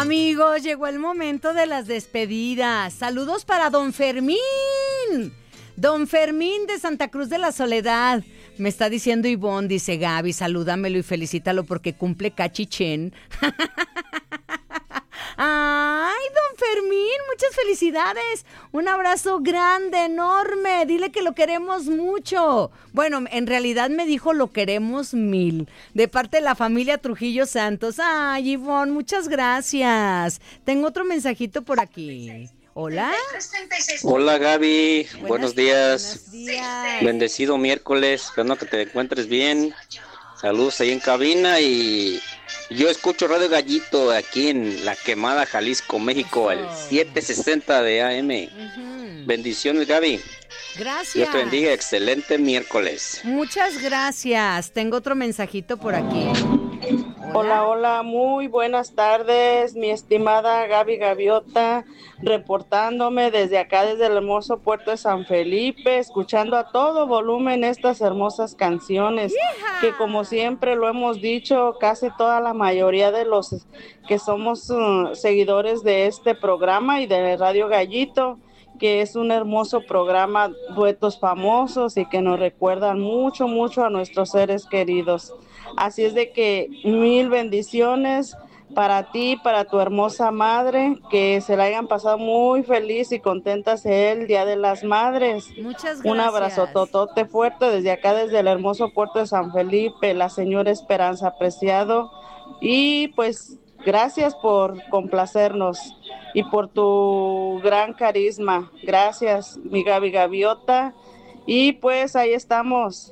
Amigos, llegó el momento de las despedidas. Saludos para don Fermín. Don Fermín de Santa Cruz de la Soledad. Me está diciendo Ivonne, dice Gaby, salúdamelo y felicítalo porque cumple cachichén. Ay, don Fermín, muchas felicidades. Un abrazo grande, enorme. Dile que lo queremos mucho. Bueno, en realidad me dijo lo queremos 1000. De parte de la familia Trujillo Santos. Ay, Ivonne, muchas gracias. Tengo otro mensajito por aquí. Hola. Hola Gaby, buenos días. Buenos días. Bendecido miércoles, espero que te encuentres bien. Saludos ahí en cabina y yo escucho Radio Gallito aquí en La Quemada, Jalisco, México, al 760 de AM. Bendiciones, Gaby. Gracias. Dios te bendiga, excelente miércoles. Muchas gracias. Tengo otro mensajito por aquí. Hola, muy buenas tardes, mi estimada Gaby Gaviota, reportándome desde acá, desde el hermoso puerto de San Felipe, escuchando a todo volumen estas hermosas canciones, que como siempre lo hemos dicho, casi toda la mayoría de los que somos seguidores de este programa y de Radio Gallito, que es un hermoso programa, duetos famosos y que nos recuerdan mucho, mucho a nuestros seres queridos. Así es de que 1000 bendiciones para ti, para tu hermosa madre, que se la hayan pasado muy feliz y contentas el Día de las Madres. Muchas gracias. Un abrazo totote fuerte desde acá, desde el hermoso puerto de San Felipe, la señora Esperanza Preciado. Y pues gracias por complacernos y por tu gran carisma. Gracias, mi Gaby Gaviota. Y pues ahí estamos.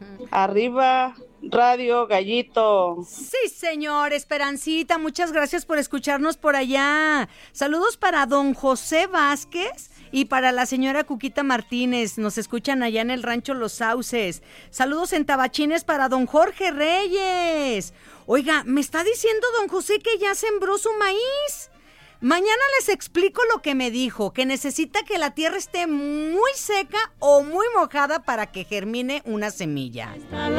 Arriba Radio Gallito. Sí, señor, Esperancita, muchas gracias por escucharnos por allá. Saludos para don José Vázquez y para la señora Cuquita Martínez. Nos escuchan allá en el rancho Los Sauces. Saludos en Tabachines para don Jorge Reyes. Oiga, me está diciendo don José que ya sembró su maíz. Mañana les explico lo que me dijo, que necesita que la tierra esté muy seca o muy mojada para que germine una semilla.